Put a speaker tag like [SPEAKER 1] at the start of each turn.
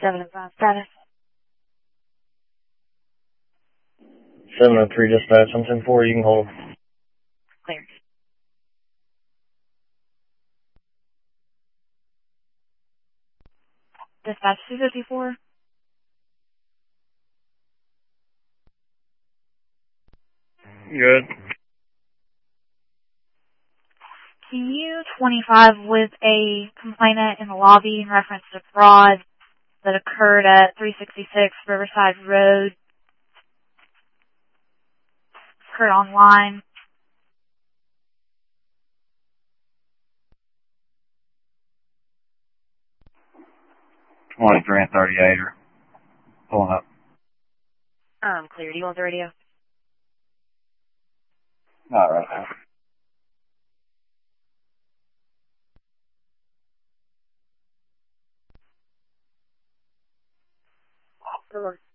[SPEAKER 1] 705 status.
[SPEAKER 2] 703 dispatch, I'm 10-4, you can hold.
[SPEAKER 1] Cleared. Dispatch 254.
[SPEAKER 2] Good.
[SPEAKER 1] Can you 25 with a complainant in the lobby in reference to fraud that occurred at 366 Riverside Road? Occurred online.
[SPEAKER 2] 23 and 38 are pulling up.
[SPEAKER 1] Clear. Do you want the radio?
[SPEAKER 2] Not right now.
[SPEAKER 1] Good.